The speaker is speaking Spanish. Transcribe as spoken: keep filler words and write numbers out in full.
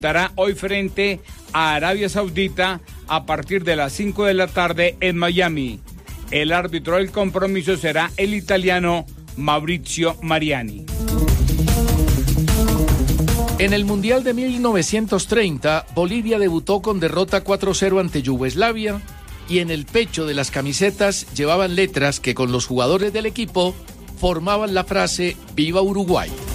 Estará hoy frente a Arabia Saudita a partir de las cinco de la tarde en Miami. El árbitro del compromiso será el italiano Maurizio Mariani. En el Mundial de mil novecientos treinta, Bolivia debutó con derrota cuatro cero ante Yugoslavia y en el pecho de las camisetas llevaban letras que con los jugadores del equipo formaban la frase «Viva Uruguay».